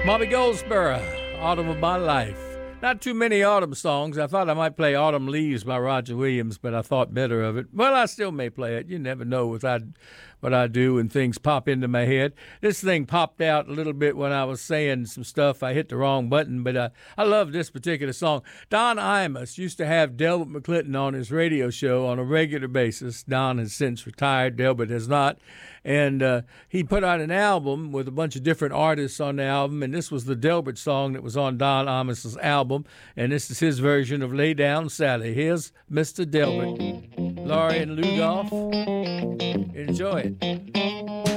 Bobby Goldsboro, Autumn of My Life. Not too many autumn songs. I thought I might play Autumn Leaves by Roger Williams, but I thought better of it. Well, I still may play it. You never know what I do when things pop into my head. This thing popped out a little bit when I was saying some stuff. I hit the wrong button, but I love this particular song. Don Imus used to have Delbert McClinton on his radio show on a regular basis. Don has since retired. Delbert has not. And he put out an album with a bunch of different artists on the album, and this was the Delbert song that was on Don Imus's album, and this is his version of Lay Down Sally. Here's Mr. Delbert. Laurie and Lou Goff. Enjoy it.